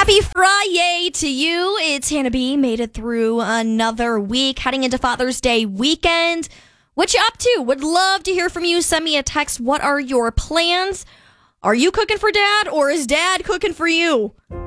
Happy Friday to you. It's Hannah B. Made it through another week, heading into Father's Day weekend. What you up to? Would love to hear from you. Send me a text. What are your plans? Are you cooking for Dad, or is Dad cooking for you?